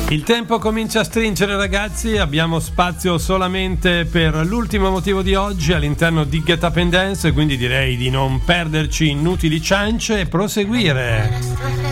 Il tempo comincia a stringere, ragazzi, abbiamo spazio solamente per l'ultimo motivo di oggi all'interno di Get Up and Dance, quindi direi di non perderci inutili ciance e proseguire.